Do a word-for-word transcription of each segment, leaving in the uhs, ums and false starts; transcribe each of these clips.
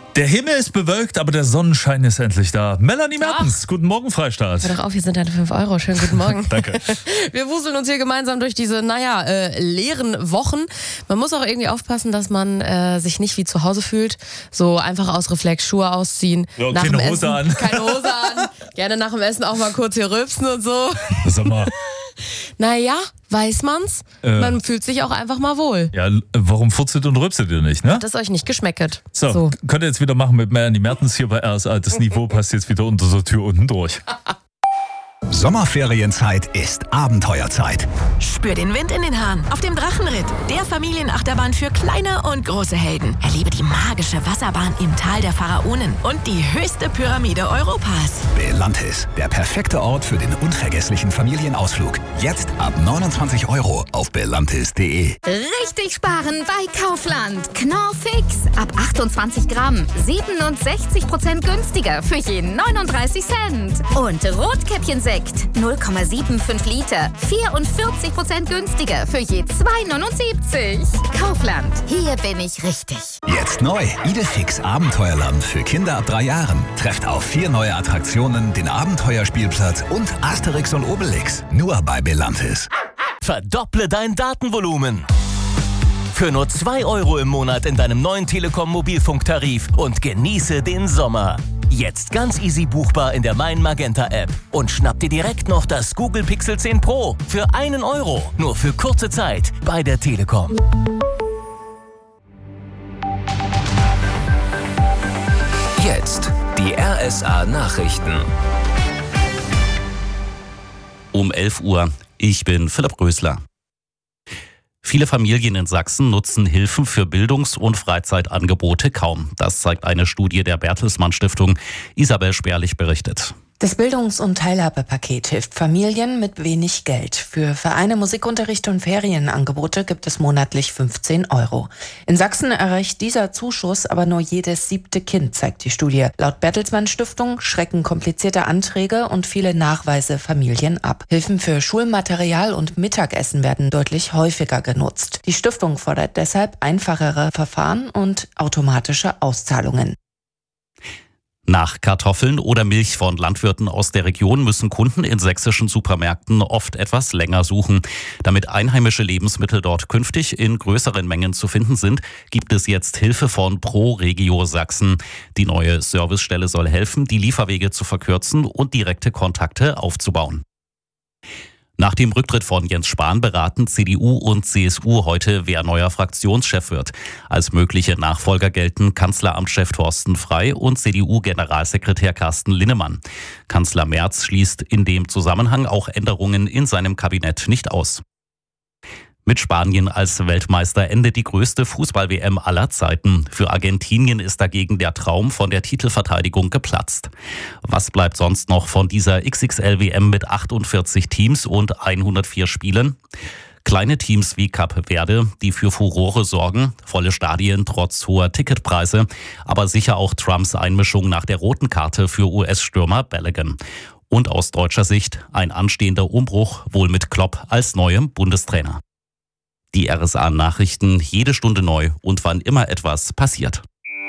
Der Himmel ist bewölkt, aber der Sonnenschein ist endlich da. Melanie Mertens, guten Morgen, Freistaat. Hör doch auf, hier sind deine fünf Euro. Schönen guten Morgen. Danke. Wir wuseln uns hier gemeinsam durch diese, naja, äh, leeren Wochen. Man muss auch irgendwie aufpassen, dass man äh, sich nicht wie zu Hause fühlt. So einfach aus Reflex Schuhe ausziehen. Ja, nach keine dem Hose Essen, an. Keine Hose an. Gerne nach dem Essen auch mal kurz hier rülpsen und so. Sag mal. Naja, weiß man's. Äh. Man fühlt sich auch einfach mal wohl. Ja, warum furzelt und rülpselt ihr nicht, ne? Hat es euch nicht geschmecket? So, so. könnt ihr jetzt wieder machen mit Melanie Mertens hier bei R S A. Das Niveau passt jetzt wieder unter der Tür unten durch. Sommerferienzeit ist Abenteuerzeit. Spür den Wind in den Haaren auf dem Drachenritt, der Familienachterbahn für kleine und große Helden. Erlebe die magische Wasserbahn im Tal der Pharaonen und die höchste Pyramide Europas. Belantis, der perfekte Ort für den unvergesslichen Familienausflug. Jetzt ab neunundzwanzig Euro auf belantis punkt de. Richtig sparen bei Kaufland. Knorr Fix ab achtundzwanzig Gramm. siebenundsechzig Prozent günstiger für jeden neununddreißig Cent. Und Rotkäppchensekt null Komma fünfundsiebzig Liter. vierundvierzig Prozent günstiger für je zwei neunundsiebzig. Kaufland. Hier bin ich richtig. Jetzt neu. Idefix Abenteuerland für Kinder ab drei Jahren. Trefft auf vier neue Attraktionen, den Abenteuerspielplatz und Asterix und Obelix. Nur bei Belantis. Verdopple dein Datenvolumen. Für nur zwei Euro im Monat in deinem neuen Telekom-Mobilfunktarif und genieße den Sommer. Jetzt ganz easy buchbar in der Mein Magenta App. Und schnapp dir direkt noch das Google Pixel zehn Pro für einen Euro. Nur für kurze Zeit bei der Telekom. Jetzt die R S A Nachrichten. Um elf Uhr. Ich bin Philipp Rösler. Viele Familien in Sachsen nutzen Hilfen für Bildungs- und Freizeitangebote kaum. Das zeigt eine Studie der Bertelsmann Stiftung. Isabel Sperlich berichtet. Das Bildungs- und Teilhabepaket hilft Familien mit wenig Geld. Für Vereine, Musikunterricht und Ferienangebote gibt es monatlich fünfzehn Euro. In Sachsen erreicht dieser Zuschuss aber nur jedes siebte Kind, zeigt die Studie. Laut Bertelsmann Stiftung schrecken komplizierte Anträge und viele Nachweise Familien ab. Hilfen für Schulmaterial und Mittagessen werden deutlich häufiger genutzt. Die Stiftung fordert deshalb einfachere Verfahren und automatische Auszahlungen. Nach Kartoffeln oder Milch von Landwirten aus der Region müssen Kunden in sächsischen Supermärkten oft etwas länger suchen. Damit einheimische Lebensmittel dort künftig in größeren Mengen zu finden sind, gibt es jetzt Hilfe von Pro Regio Sachsen. Die neue Servicestelle soll helfen, die Lieferwege zu verkürzen und direkte Kontakte aufzubauen. Nach dem Rücktritt von Jens Spahn beraten C D U und C S U heute, wer neuer Fraktionschef wird. Als mögliche Nachfolger gelten Kanzleramtschef Thorsten Frey und C D U-Generalsekretär Carsten Linnemann. Kanzler Merz schließt in dem Zusammenhang auch Änderungen in seinem Kabinett nicht aus. Mit Spanien als Weltmeister endet die größte Fußball-W M aller Zeiten. Für Argentinien ist dagegen der Traum von der Titelverteidigung geplatzt. Was bleibt sonst noch von dieser X X L-W M mit achtundvierzig Teams und hundertvier Spielen? Kleine Teams wie Cape Verde, die für Furore sorgen, volle Stadien trotz hoher Ticketpreise, aber sicher auch Trumps Einmischung nach der roten Karte für U S-Stürmer Balogun. Und aus deutscher Sicht ein anstehender Umbruch, wohl mit Klopp als neuem Bundestrainer. Die R S A-Nachrichten jede Stunde neu und wann immer etwas passiert.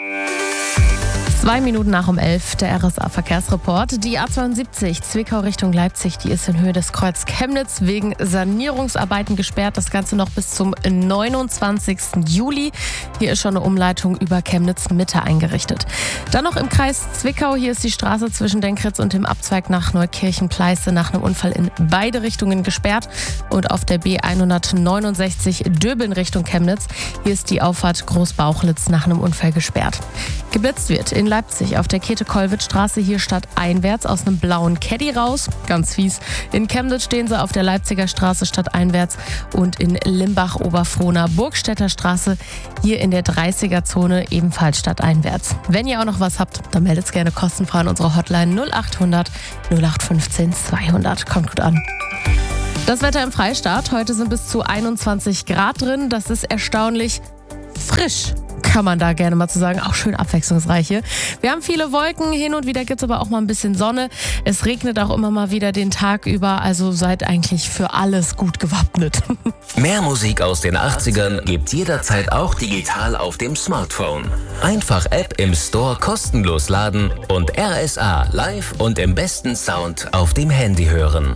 Zwei Minuten nach um elf, der R S A-Verkehrsreport. Die A zweiundsiebzig Zwickau Richtung Leipzig, die ist in Höhe des Kreuz Chemnitz wegen Sanierungsarbeiten gesperrt. Das Ganze noch bis zum neunundzwanzigsten Juli. Hier ist schon eine Umleitung über Chemnitz Mitte eingerichtet. Dann noch im Kreis Zwickau. Hier ist die Straße zwischen Denkritz und dem Abzweig nach Neukirchen-Pleiße nach einem Unfall in beide Richtungen gesperrt. Und auf der B hundertneunundsechzig Döbeln Richtung Chemnitz. Hier ist die Auffahrt Großbauchlitz nach einem Unfall gesperrt. Geblitzt wird in Leipzig auf der Käthe-Kollwitz-Straße hier stadteinwärts aus einem blauen Caddy raus. Ganz fies. In Chemnitz stehen sie auf der Leipziger Straße stadteinwärts und in Limbach-Oberfrohna Burgstädter Straße hier in der dreißiger-Zone ebenfalls stadteinwärts. Wenn ihr auch noch was habt, dann meldet es gerne kostenfrei an unsere Hotline null achthundert null acht fünfzehn zweihundert. Kommt gut an. Das Wetter im Freistaat. Heute sind bis zu einundzwanzig Grad drin. Das ist erstaunlich frisch. kann man da gerne mal zu sagen. Auch schön abwechslungsreich hier. Wir haben viele Wolken, hin und wieder gibt es aber auch mal ein bisschen Sonne. Es regnet auch immer mal wieder den Tag über, also seid eigentlich für alles gut gewappnet. Mehr Musik aus den achtzigern gibt jederzeit auch digital auf dem Smartphone. Einfach App im Store kostenlos laden und R S A live und im besten Sound auf dem Handy hören.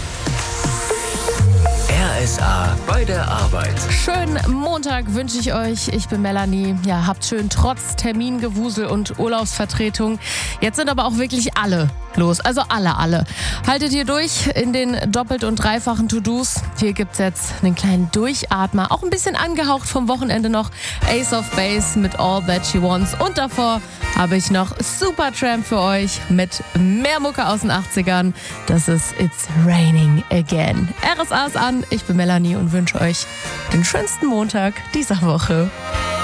R S A bei der Arbeit. Schönen Montag wünsche ich euch. Ich bin Melanie. Ja, habt schön trotz Termingewusel und Urlaubsvertretung. Jetzt sind aber auch wirklich alle los. Also alle, alle. Haltet ihr durch in den doppelt und dreifachen To-Dos. Hier gibt's jetzt einen kleinen Durchatmer. Auch ein bisschen angehaucht vom Wochenende noch. Ace of Base mit All That She Wants. Und davor habe ich noch Supertramp für euch mit mehr Mucke aus den achtzigern. Das ist It's Raining Again. R S A ist an. Ich bin Melanie und wünsche euch den schönsten Montag dieser Woche.